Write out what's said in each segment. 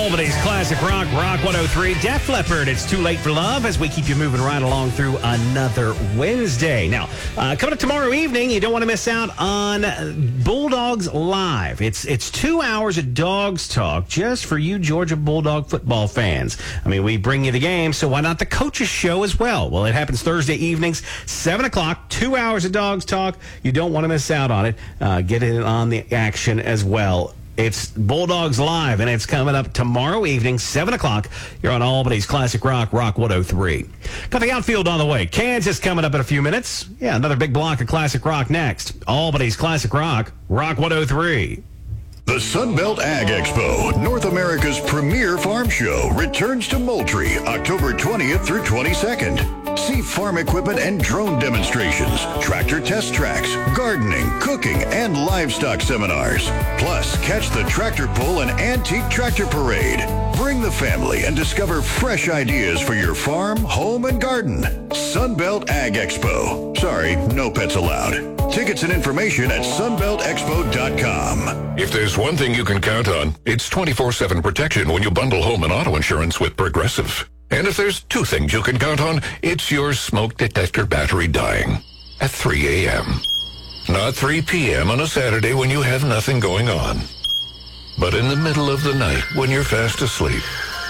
Albany's Classic Rock, Rock 103. Def Leppard, It's Too Late for Love, as we keep you moving right along through another Wednesday. Now, coming up tomorrow evening, you don't want to miss out on Bulldogs Live. It's 2 hours of Dogs Talk just for you Georgia Bulldog football fans. I mean, we bring you the game, so why not the coaches show as well? Well, it happens Thursday evenings, 7 o'clock, 2 hours of Dogs Talk. You don't want to miss out on it. Get in on the action as well. It's Bulldogs Live, and it's coming up tomorrow evening, 7 o'clock. You're on Albany's Classic Rock, Rock 103. Got the outfield on the way. Kansas coming up in a few minutes. Yeah, another big block of Classic Rock next. Albany's Classic Rock, Rock 103. The Sunbelt Ag Expo, North America's premier farm show, returns to Moultrie October 20th through 22nd. See farm equipment and drone demonstrations, tractor test tracks, gardening, cooking, and livestock seminars. Plus, catch the tractor pull and antique tractor parade. Bring the family and discover fresh ideas for your farm, home, and garden. Sunbelt Ag Expo. Sorry, no pets allowed. Tickets and information at sunbeltexpo.com. If there's one thing you can count on, it's 24/7 protection when you bundle home and auto insurance with Progressive. And if there's two things you can count on, it's your smoke detector battery dying at 3 a.m. Not 3 p.m. on a Saturday when you have nothing going on, but in the middle of the night when you're fast asleep.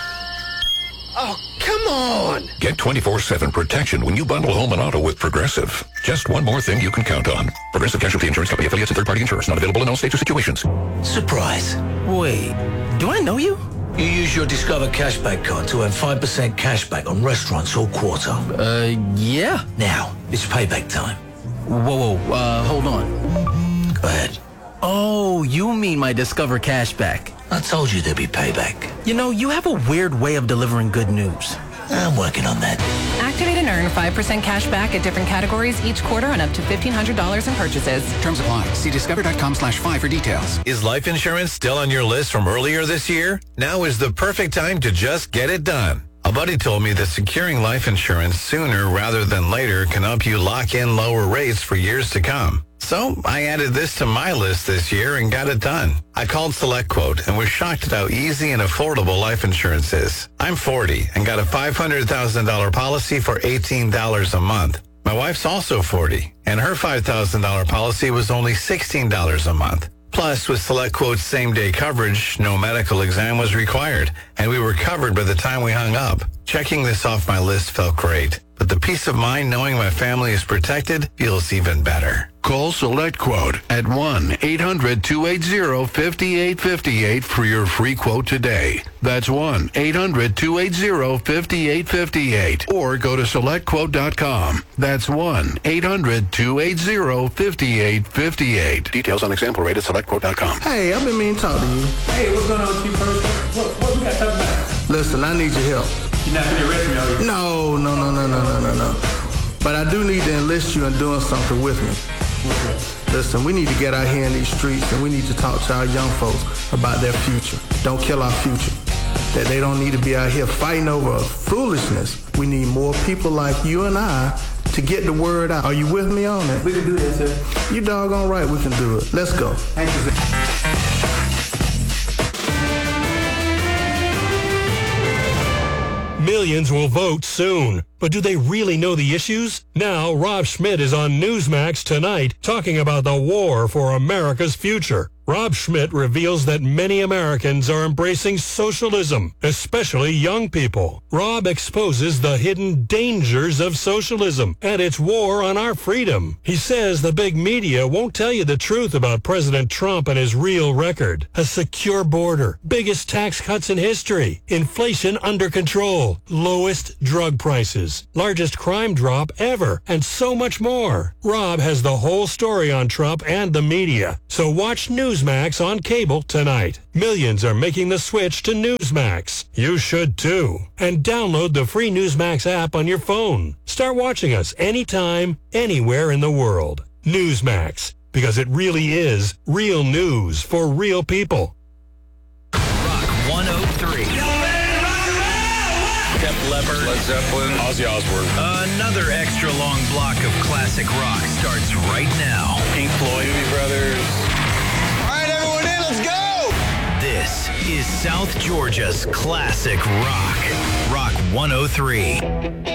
Oh, come on! Get 24/7 protection when you bundle home and auto with Progressive. Just one more thing you can count on. Progressive Casualty Insurance Company, affiliates, and third-party insurers. Not available in all states or situations. Surprise. Wait, do I know you? You use your Discover Cashback card to earn 5% cashback on restaurants all quarter. Yeah. Now, it's payback time. Whoa, hold on. Go ahead. Oh, you mean my Discover Cashback. I told you there'd be payback. You know, you have a weird way of delivering good news. I'm working on that. Activate and earn 5% cash back at different categories each quarter on up to $1,500 in purchases. Terms apply. See discover.com/5 for details. Is life insurance still on your list from earlier this year? Now is the perfect time to just get it done. A buddy told me that securing life insurance sooner rather than later can help you lock in lower rates for years to come. So I added this to my list this year and got it done. I called SelectQuote and was shocked at how easy and affordable life insurance is. I'm 40 and got a $500,000 policy for $18 a month. My wife's also 40, and her $5,000 policy was only $16 a month. Plus, with SelectQuote's same-day coverage, no medical exam was required, and we were covered by the time we hung up. Checking this off my list felt great, but the peace of mind knowing my family is protected feels even better. Call SelectQuote at 1-800-280-5858 for your free quote today. That's 1-800-280-5858. Or go to SelectQuote.com. That's 1-800-280-5858. Details on example rate at SelectQuote.com. Hey, I've been meaning to talk to you. Hey, what's going on with you, person? What we got to talk about? Listen, I need your help. You're not going to arrest me, are you? No. But I do need to enlist you in doing something with me. Okay. Listen, we need to get out here in these streets and we need to talk to our young folks about their future. Don't kill our future. That they don't need to be out here fighting over foolishness. We need more people like you and I to get the word out. Are you with me on that? We can do that, sir. You doggone right we can do it. Let's go. Thank you, sir. Millions will vote soon, but do they really know the issues? Now, Rob Schmidt is on Newsmax tonight talking about the war for America's future. Rob Schmidt reveals that many Americans are embracing socialism, especially young people. Rob exposes the hidden dangers of socialism and its war on our freedom. He says the big media won't tell you the truth about President Trump and his real record. A secure border, biggest tax cuts in history, inflation under control, lowest drug prices, largest crime drop ever, and so much more. Rob has the whole story on Trump and the media. So watch Newsmax on cable tonight. Millions are making the switch to Newsmax. You should too. And download the free Newsmax app on your phone. Start watching us anytime, anywhere in the world. Newsmax, because it really is real news for real people. Rock 103. Def Leppard, Led Zeppelin, Ozzy Osbourne. Another extra long block of classic rock starts right now. Pink Floyd, Doobie Brothers. This is South Georgia's classic rock. Rock 103.